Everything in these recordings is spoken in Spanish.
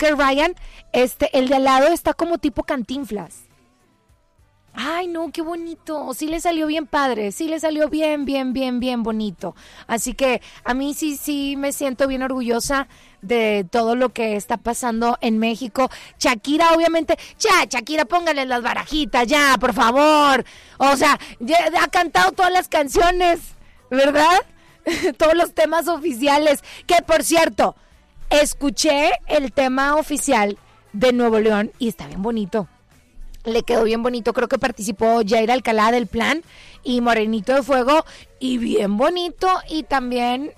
que Ryan, el de al lado está como tipo Cantinflas. Ay, no, qué bonito. Sí le salió bien padre, sí le salió bien bonito. Así que a mí sí me siento bien orgullosa de todo lo que está pasando en México. Shakira, obviamente, Shakira, póngale las barajitas, ya, por favor. O sea, ya ha cantado todas las canciones, ¿verdad? Todos los temas oficiales. Que, por cierto, escuché el tema oficial de Nuevo León y está bien bonito. Le quedó bien bonito, creo que participó Jair Alcalá del Plan y Morenito de Fuego, y bien bonito, y también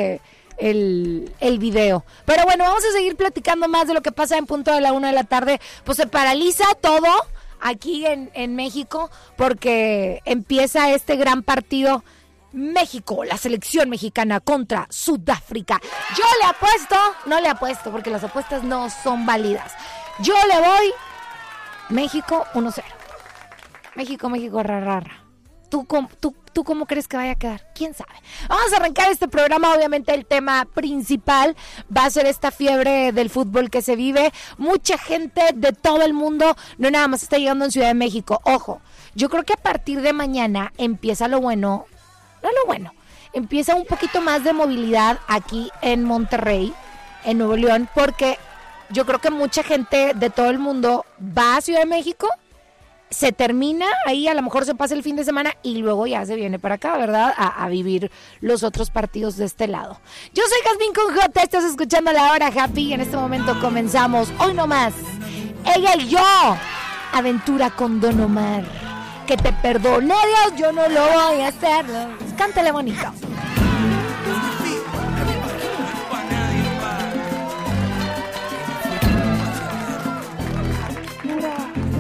el video. Pero bueno, vamos a seguir platicando más de lo que pasa en punto de la 1 de la tarde. Pues se paraliza todo aquí en México porque empieza este gran partido. México, la selección mexicana contra Sudáfrica. Yo le apuesto, no le apuesto porque las apuestas no son válidas. Yo le voy México 1-0. México, rarra. ¿Tú cómo crees que vaya a quedar? ¿Quién sabe? Vamos a arrancar este programa. Obviamente el tema principal va a ser esta fiebre del fútbol que se vive. Mucha gente de todo el mundo, no nada más está llegando en Ciudad de México. Ojo, yo creo que a partir de mañana empieza empieza un poquito más de movilidad aquí en Monterrey, en Nuevo León, porque yo creo que mucha gente de todo el mundo va a Ciudad de México, se termina ahí, a lo mejor se pasa el fin de semana y luego ya se viene para acá, ¿verdad? A vivir los otros partidos de este lado. Yo soy Jazmín con J, estás escuchando La Hora Happy y en este momento comenzamos, hoy nomás, ella y yo, aventura con Don Omar. Que te perdone Dios, yo no lo voy a hacer. Cántale bonito.